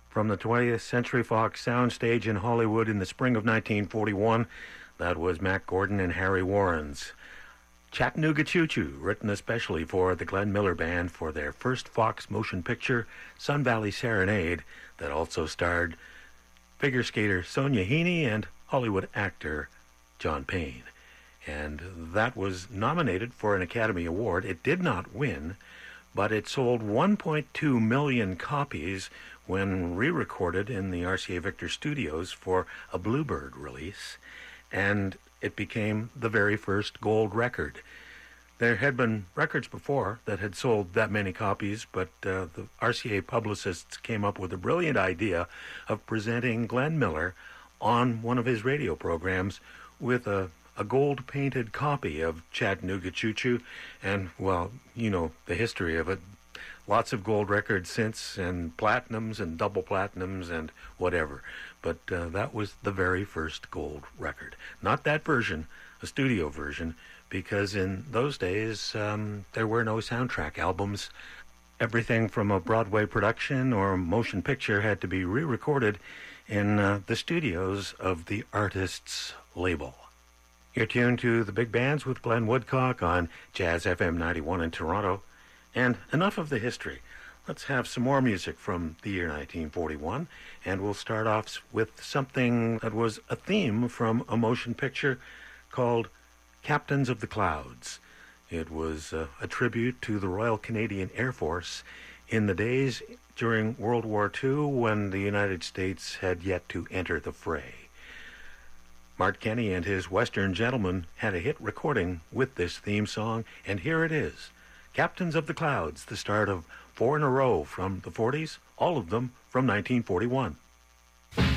From the 20th Century Fox soundstage in Hollywood in the spring of 1941, that was Mack Gordon and Harry Warren's Chattanooga Choo Choo, written especially for the Glenn Miller Band for their first Fox motion picture, Sun Valley Serenade, that also starred figure skater Sonia Heaney and Hollywood actor John Payne. And that was nominated for an Academy Award. It did not win, but it sold 1.2 million copies when re-recorded in the RCA Victor Studios for a Bluebird release, and it became the very first gold record. There had been records before that had sold that many copies, but the RCA publicists came up with a brilliant idea of presenting Glenn Miller on one of his radio programs with a gold-painted copy of Chattanooga Choo Choo, and, well, you know the history of it. Lots of gold records since, and platinums and double platinums and whatever. But that was the very first gold record. Not that version, a studio version, because in those days there were no soundtrack albums. Everything from a Broadway production or a motion picture had to be re-recorded in the studios of the artist's label. You're tuned to the big bands with Glenn Woodcock on Jazz FM 91 in Toronto. And enough of the history. Let's have some more music from the year 1941, and we'll start off with something that was a theme from a motion picture called Captains of the Clouds. It was a tribute to the Royal Canadian Air Force in the days during World War II when the United States had yet to enter the fray. Mart Kenny and his Western Gentlemen had a hit recording with this theme song, and here it is. Captains of the Clouds, the start of 4 in a row from the 40s, all of them from 1941.